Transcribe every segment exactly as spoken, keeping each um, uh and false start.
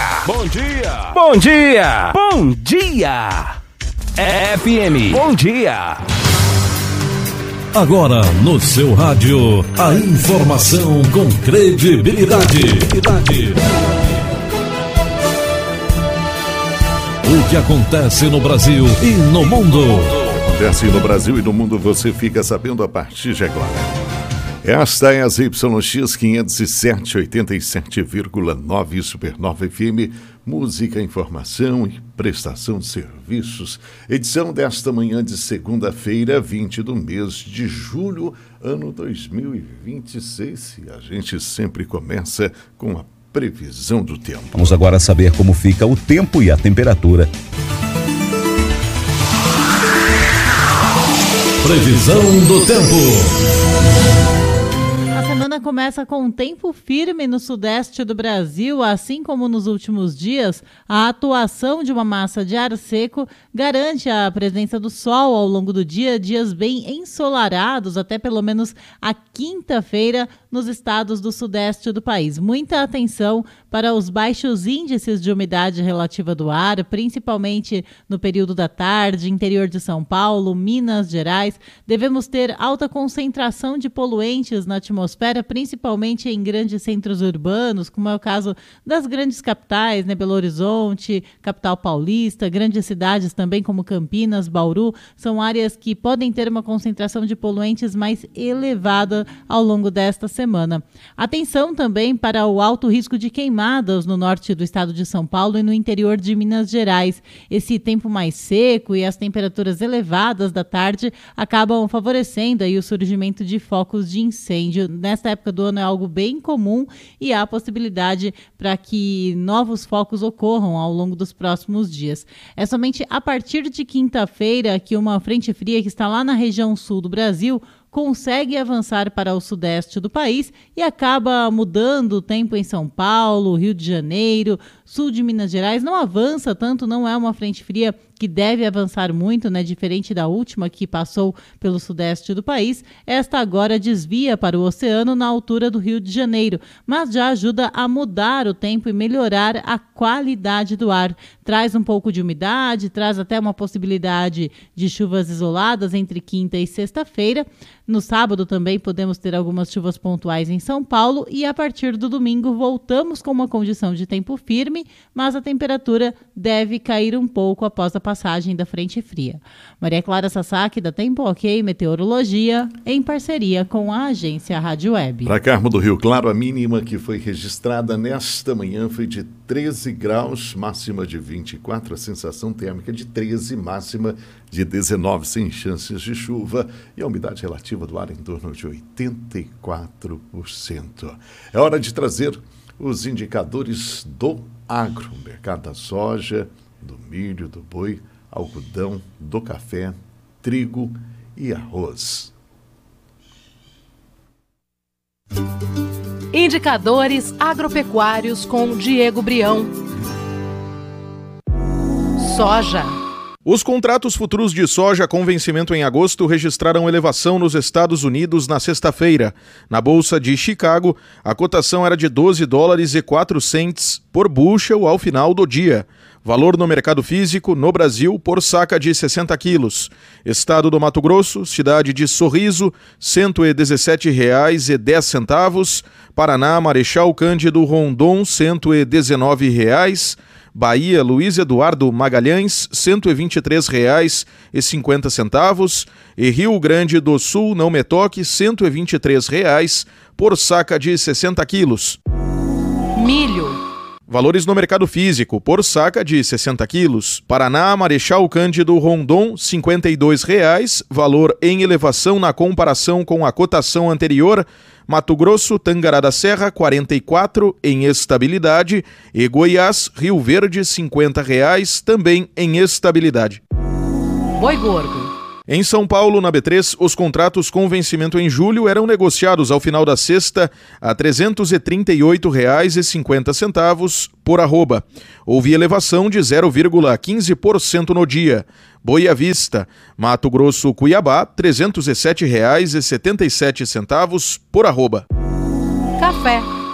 Bom dia! Bom dia! Bom dia! F M, bom dia! Agora no seu rádio, a informação com credibilidade. O que acontece no Brasil e no mundo. Acontece no Brasil e no mundo, você fica sabendo a partir de agora. Esta é a Y X quinhentos e sete, oitenta e sete vírgula nove Supernova F M, música, informação e prestação de serviços. Edição desta manhã de segunda-feira, vinte do mês de julho, ano dois mil e vinte e seis. E a gente sempre começa com a previsão do tempo. Vamos agora saber como fica o tempo e a temperatura. Previsão do tempo. A semana começa com um tempo firme no sudeste do Brasil, assim como nos últimos dias. A atuação de uma massa de ar seco garante a presença do sol ao longo do dia, dias bem ensolarados até pelo menos a quinta-feira nos estados do sudeste do país. Muita atenção para os baixos índices de umidade relativa do ar, principalmente no período da tarde, interior de São Paulo, Minas Gerais. Devemos ter alta concentração de poluentes na atmosfera, principalmente em grandes centros urbanos, como é o caso das grandes capitais, né, Belo Horizonte, capital paulista, grandes cidades também como Campinas, Bauru, são áreas que podem ter uma concentração de poluentes mais elevada ao longo desta semana. Atenção também para o alto risco de queimadas no norte do estado de São Paulo e no interior de Minas Gerais. Esse tempo mais seco e as temperaturas elevadas da tarde acabam favorecendo aí o surgimento de focos de incêndio. Nesta época do ano é algo bem comum e há possibilidade para que novos focos ocorram ao longo dos próximos dias. É somente a partir de quinta-feira que uma frente fria que está lá na região sul do Brasil consegue avançar para o sudeste do país e acaba mudando o tempo em São Paulo, Rio de Janeiro, sul de Minas Gerais. Não avança tanto, não é uma frente fria que deve avançar muito, né? Diferente da última que passou pelo sudeste do país. Esta agora desvia para o oceano na altura do Rio de Janeiro, mas já ajuda a mudar o tempo e melhorar a qualidade do ar. Traz um pouco de umidade, traz até uma possibilidade de chuvas isoladas entre quinta e sexta-feira. No sábado também podemos ter algumas chuvas pontuais em São Paulo e a partir do domingo voltamos com uma condição de tempo firme, mas a temperatura deve cair um pouco após a passagem da frente fria. Maria Clara Sasaki, da Tempo Ok Meteorologia, em parceria com a agência Rádio Web. Para Carmo do Rio Claro, a mínima que foi registrada nesta manhã foi de treze graus, máxima de vinte e quatro, a sensação térmica de treze, máxima de dezenove, sem chances de chuva e a umidade relativa do ar em torno de oitenta e quatro por cento. É hora de trazer os indicadores do agro, o mercado da soja, do milho, do boi, algodão, do café, trigo e arroz. Indicadores agropecuários com Diego Brião. Soja. Os contratos futuros de soja com vencimento em agosto registraram elevação nos Estados Unidos na sexta-feira. Na Bolsa de Chicago, a cotação era de doze dólares e quatro centes por bushel ao final do dia. Valor no mercado físico, no Brasil, por saca de sessenta quilos. Estado do Mato Grosso, cidade de Sorriso, cento e dezessete reais e dez centavos. Paraná, Marechal Cândido Rondon, cento e dezenove reais. Bahia, Luiz Eduardo Magalhães, cento e vinte e três reais e cinquenta centavos. E Rio Grande do Sul, Não Me Toque, cento e vinte e três reais por saca de sessenta quilos. Milho. Valores no mercado físico, por saca de sessenta quilos. Paraná, Marechal Cândido Rondon, cinquenta e dois reais, valor em elevação na comparação com a cotação anterior. Mato Grosso, Tangará da Serra, quarenta e quatro, em estabilidade. E Goiás, Rio Verde, cinquenta reais, também em estabilidade. Boi gordo. Em São Paulo, na B três, os contratos com vencimento em julho eram negociados ao final da sexta a trezentos e trinta e oito reais e cinquenta centavos por arroba. Houve elevação de zero vírgula quinze por cento no dia. Boi à vista, Mato Grosso, Cuiabá, trezentos e sete reais e setenta e sete centavos por arroba. Café.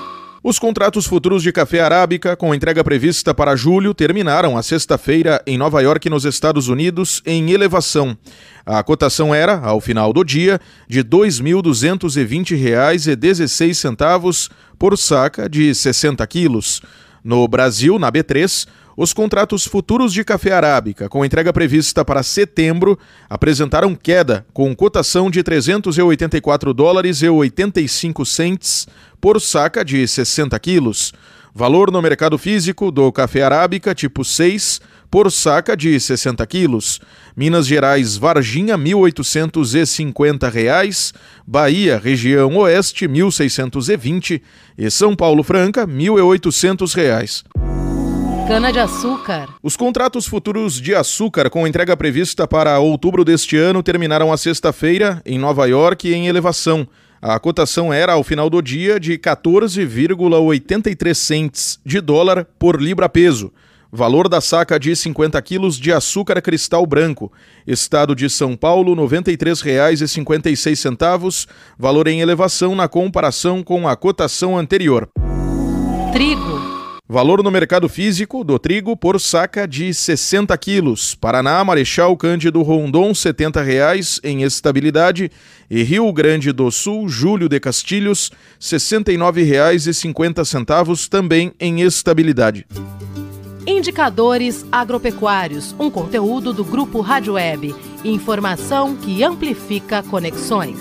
Os contratos futuros de café arábica, com entrega prevista para julho, terminaram a sexta-feira em Nova York, nos Estados Unidos, em elevação. A cotação era, ao final do dia, de dois mil duzentos e vinte reais e dezesseis centavos por saca de sessenta quilos. No Brasil, na B três, os contratos futuros de café arábica, com entrega prevista para setembro, apresentaram queda, com cotação de trezentos e oitenta e quatro dólares e oitenta e cinco centes por saca de sessenta quilos. Valor no mercado físico do café arábica tipo seis por saca de sessenta quilos. Minas Gerais, Varginha, mil oitocentos e cinquenta reais. Bahia, região oeste, mil seiscentos e vinte. E São Paulo Franca, mil e oitocentos reais. Cana-de-açúcar. Os contratos futuros de açúcar com entrega prevista para outubro deste ano terminaram a sexta-feira em Nova York em elevação. A cotação era, ao final do dia, de quatorze vírgula oitenta e três centes de dólar por libra-peso. Valor da saca de cinquenta quilos de açúcar cristal branco. Estado de São Paulo, noventa e três reais e cinquenta e seis centavos. Valor em elevação na comparação com a cotação anterior. Trigo. Valor no mercado físico do trigo por saca de sessenta quilos. Paraná, Marechal Cândido Rondon, setenta reais em estabilidade. E Rio Grande do Sul, Júlio de Castilhos, sessenta e nove reais e cinquenta centavos também em estabilidade. Indicadores agropecuários, um conteúdo do Grupo Rádio Web. Informação que amplifica conexões.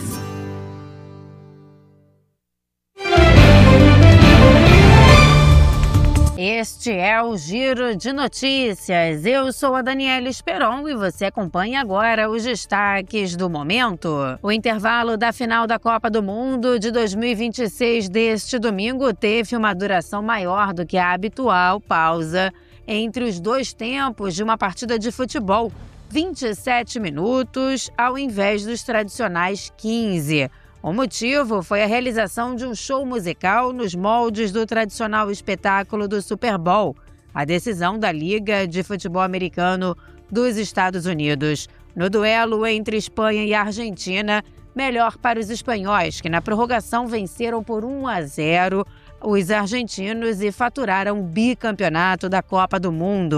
Este é o Giro de Notícias. Eu sou a Daniela Esperon e você acompanha agora os destaques do momento. O intervalo da final da Copa do Mundo de dois mil e vinte e seis deste domingo teve uma duração maior do que a habitual pausa entre os dois tempos de uma partida de futebol, vinte e sete minutos ao invés dos tradicionais quinze. O motivo foi a realização de um show musical nos moldes do tradicional espetáculo do Super Bowl, a decisão da Liga de Futebol Americano dos Estados Unidos. No duelo entre Espanha e Argentina, melhor para os espanhóis, que na prorrogação venceram por um a zero os argentinos e faturaram o bicampeonato da Copa do Mundo.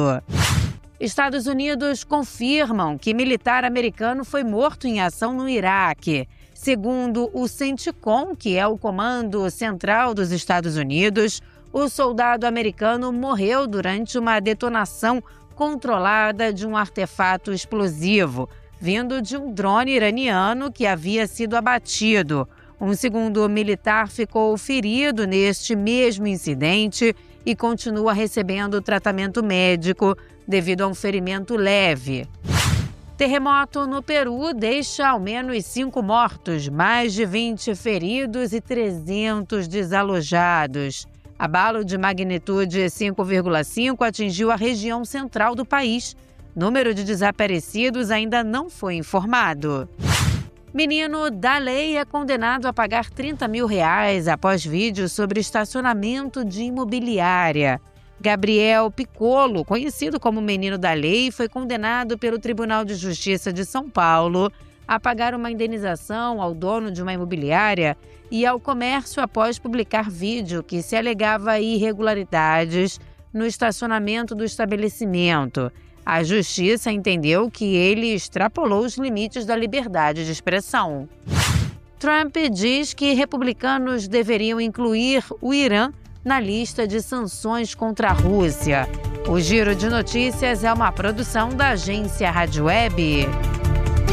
Estados Unidos confirmam que militar americano foi morto em ação no Iraque. Segundo o CENTCOM, que é o Comando Central dos Estados Unidos, o soldado americano morreu durante uma detonação controlada de um artefato explosivo, vindo de um drone iraniano que havia sido abatido. Um segundo militar ficou ferido neste mesmo incidente e continua recebendo tratamento médico devido a um ferimento leve. Terremoto no Peru deixa ao menos cinco mortos, mais de vinte feridos e trezentos desalojados. Abalo de magnitude cinco vírgula cinco atingiu a região central do país. Número de desaparecidos ainda não foi informado. Menino da lei é condenado a pagar trinta mil reais após vídeo sobre estacionamento de imobiliária. Gabriel Piccolo, conhecido como Menino da Lei, foi condenado pelo Tribunal de Justiça de São Paulo a pagar uma indenização ao dono de uma imobiliária e ao comércio após publicar vídeo que se alegava irregularidades no estacionamento do estabelecimento. A Justiça entendeu que ele extrapolou os limites da liberdade de expressão. Trump diz que republicanos deveriam incluir o Irã na lista de sanções contra a Rússia. O Giro de Notícias é uma produção da agência Rádio Web.